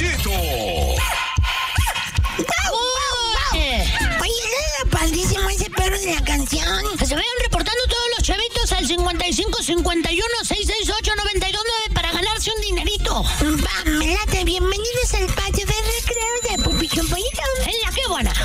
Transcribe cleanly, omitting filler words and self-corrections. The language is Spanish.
Chespirito. Oye, era padrísimo ese perro de la canción. Que se vayan reportando todos los chavitos al 55 51 668 929 para ganarse un dinerito. Va, me late. Bienvenidos al patio de recreo de Pupi Champayito. En la que buena.